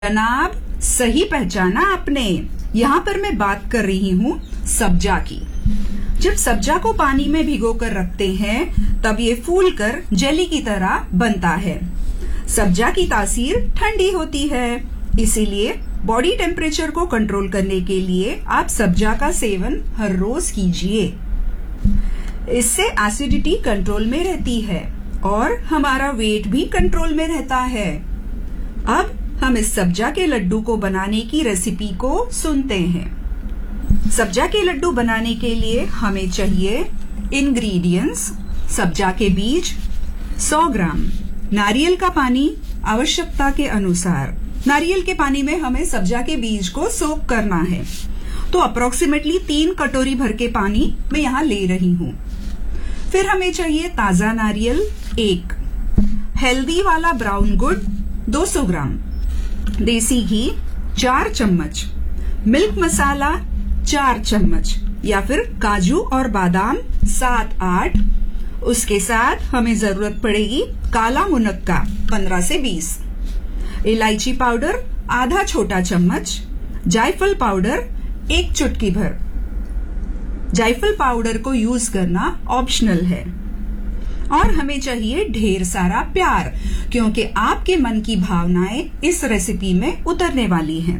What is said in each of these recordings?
जनाब, सही पहचाना आपने। यहाँ पर मैं बात कर रही हूँ सब्जा की। जब सब्जा को पानी में भिगोकर रखते हैं तब ये फूलकर जेली की तरह बनता है। सब्जा की तासीर ठंडी होती है, इसीलिए बॉडी टेम्परेचर को कंट्रोल करने के लिए आप सब्जा का सेवन हर रोज कीजिए। इससे एसिडिटी कंट्रोल में रहती है और हमारा वेट भी कंट्रोल में रहता है। अब हम इस सब्जा के लड्डू को बनाने की रेसिपी को सुनते हैं। सब्जा के लड्डू बनाने के लिए हमें चाहिए इंग्रेडिएंट्स: सब्जा के बीज 100 ग्राम, नारियल का पानी आवश्यकता के अनुसार। नारियल के पानी में हमें सब्जा के बीज को सोक करना है, तो अप्रोक्सीमेटली 3 कटोरी भर के पानी मैं यहाँ ले रही हूँ। फिर हमें चाहिए ताजा नारियल 1, हेल्दी वाला ब्राउन गुड़ 200 ग्राम, देसी घी 4 चम्मच, मिल्क मसाला 4 चम्मच या फिर काजू और बादाम 7-8। उसके साथ हमें जरूरत पड़ेगी काला मुनक्का 15 से 20, इलायची पाउडर आधा छोटा चम्मच, जायफल पाउडर 1 चुटकी भर। जायफल पाउडर को यूज करना ऑप्शनल है। और हमें चाहिए ढेर सारा प्यार, क्योंकि आपके मन की भावनाएं इस रेसिपी में उतरने वाली हैं।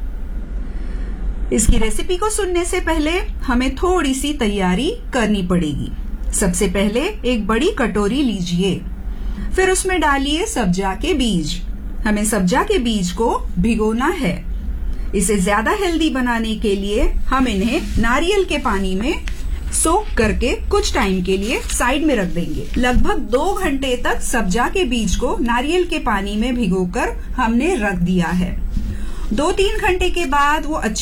इसकी रेसिपी को सुनने से पहले हमें थोड़ी सी तैयारी करनी पड़ेगी। सबसे पहले एक बड़ी कटोरी लीजिए, फिर उसमें डालिए सब्जा के बीज। हमें सब्जा के बीज को भिगोना है। इसे ज्यादा हेल्दी बनाने के लिए हम इन्हें नारियल के पानी में सोक करके कुछ टाइम के लिए साइड में रख देंगे। लगभग 2 घंटे तक सब्जा के बीज को नारियल के पानी में भिगोकर हमने रख दिया है। 2-3 घंटे के बाद वो अच्छी